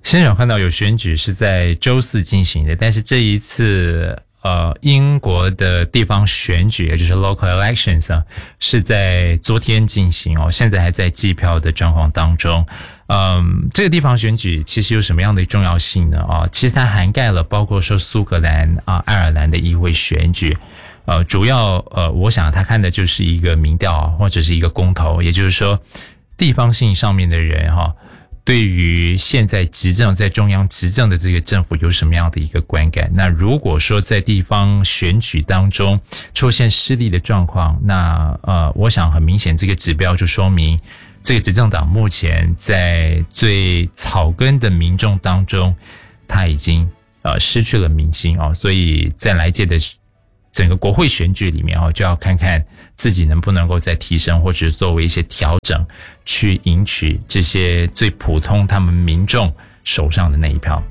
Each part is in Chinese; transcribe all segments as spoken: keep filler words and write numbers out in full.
现场看到有选举是在周四进行的，但是这一次呃，英国的地方选举，也就是 local elections 啊，是在昨天进行哦，现在还在计票的状况当中。嗯，这个地方选举其实有什么样的重要性呢？啊，其实它涵盖了包括说苏格兰啊、爱尔兰的议会选举。呃，主要呃，我想他看的就是一个民调或者是一个公投，也就是说，地方性上面的人哈。对于现在执政在中央执政的这个政府有什么样的一个观感？那如果说在地方选举当中出现失利的状况，那呃，我想很明显这个指标就说明这个执政党目前在最草根的民众当中，他已经呃失去了民心哦，所以在来届的整个国会选举里面哦，就要看看自己能不能够再提升，或者作为一些调整，去赢取这些最普通他们民众手上的那一票。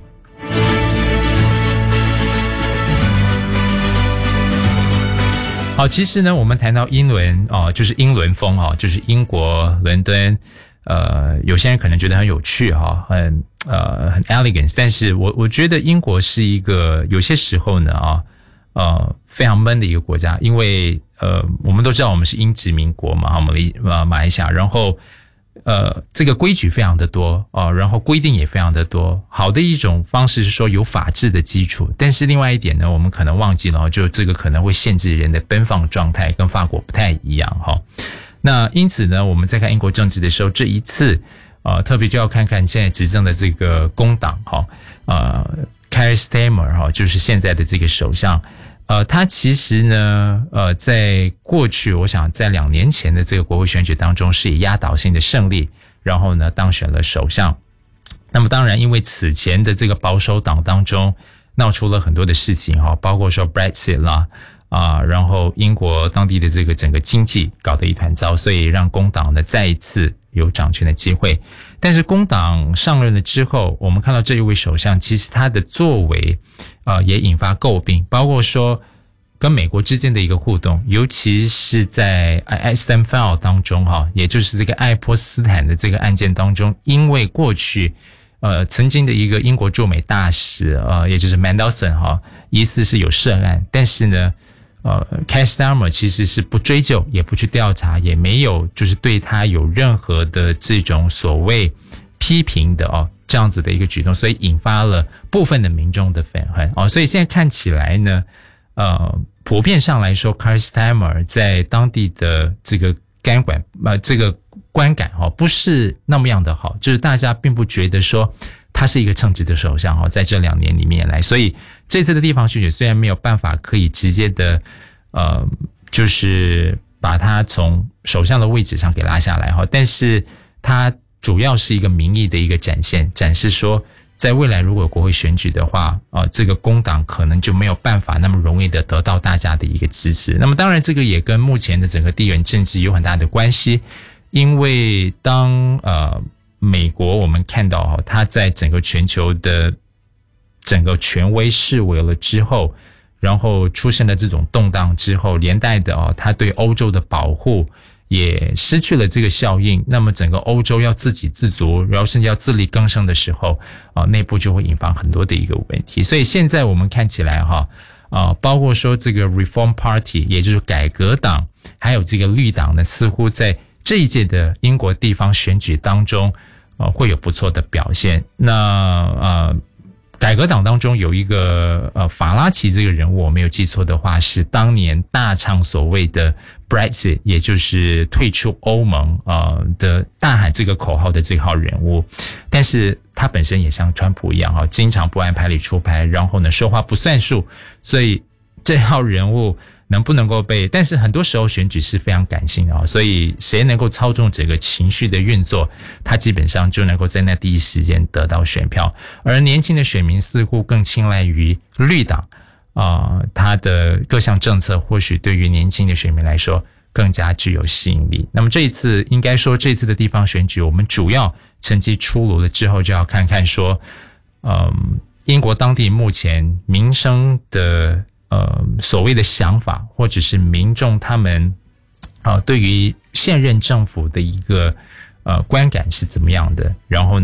好，其实呢，我们谈到英伦哦，就是英伦风哦，就是英国伦敦，呃，有些人可能觉得很有趣哈，很呃很 elegant， 但是我我觉得英国是一个有些时候呢啊。呃，非常闷的一个国家，因为呃，我们都知道我们是英殖民国嘛，我们呃马来西亚，然后呃，这个规矩非常的多哦、呃，然后规定也非常的多。好的一种方式是说有法治的基础，但是另外一点呢，我们可能忘记了，就这个可能会限制人的奔放状态，跟法国不太一样哈、哦。那因此呢，我们在看英国政治的时候，这一次呃，特别就要看看现在执政的这个工党哈，呃 Keir Starmer 哈，就是现在的这个首相。呃，他其实呢，呃，在过去，我想在两年前的这个国会选举当中，是以压倒性的胜利，然后呢，当选了首相。那么当然，因为此前的这个保守党当中闹出了很多的事情哈，包括说 Brexit 啦，啊、呃，然后英国当地的这个整个经济搞得一团糟，所以让工党呢再一次有掌权的机会。但是工党上任了之后，我们看到这一位首相，其实他的作为，呃，也引发诟病，包括说跟美国之间的一个互动，尤其是在 Aston File 当中哈，也就是这个爱泼斯坦的这个案件当中，因为过去呃曾经的一个英国驻美大使呃，也就是 Mandelson 哈，疑似是有涉案，但是呢。呃 Keir Starmer 其实是不追究，也不去调查，也没有就是对他有任何的这种所谓批评的哦这样子的一个举动，所以引发了部分的民众的愤恨哦。所以现在看起来呢，呃，普遍上来说 Keir Starmer 在当地的这个监管呃这个观感哦不是那么样的好，就是大家并不觉得说。他是一个称职的首相哦，在这两年里面来，所以这次的地方选举虽然没有办法可以直接的，呃，就是把他从首相的位置上给拉下来哈，但是他主要是一个民意的一个展现，展示说，在未来如果有国会选举的话，啊、呃，这个工党可能就没有办法那么容易的得到大家的一个支持。那么当然，这个也跟目前的整个地缘政治有很大的关系，因为当呃。美国我们看到哈，它在整个全球的整个权威式微了之后，然后出现了这种动荡之后，连带的哦，它对欧洲的保护也失去了这个效应。那么整个欧洲要自给自足，然后甚至要自力更生的时候，啊，内部就会引发很多的一个问题。所以现在我们看起来哈，啊，包括说这个 Reform Party， 也就是改革党，还有这个绿党呢，似乎在这一届的英国地方选举当中，呃，会有不错的表现。那呃，改革党当中有一个呃法拉奇这个人物，我没有记错的话，是当年大唱所谓的 Brexit， 也就是退出欧盟呃的大喊这个口号的这号人物。但是他本身也像川普一样哈，经常不按牌理出牌，然后呢说话不算数，所以这号人物。能不能够被？但是很多时候选举是非常感性的啊，所以谁能够操纵整个情绪的运作，他基本上就能够在那第一时间得到选票。而年轻的选民似乎更青睐于绿党啊、呃，他的各项政策或许对于年轻的选民来说更加具有吸引力。那么这一次应该说这次的地方选举，我们主要成绩出炉了之后，就要看看说，嗯，英国当地目前民生的。呃，所谓的想法，或者是民众他们啊、呃，对于现任政府的一个呃观感是怎么样的？然后呢，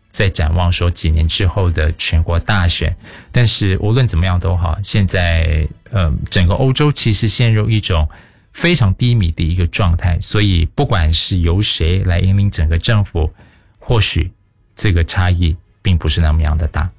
在展望说几年之后的全国大选。但是无论怎么样都好，现在呃整个欧洲其实陷入一种非常低迷的一个状态，所以不管是由谁来引领整个政府，或许这个差异并不是那么样的大。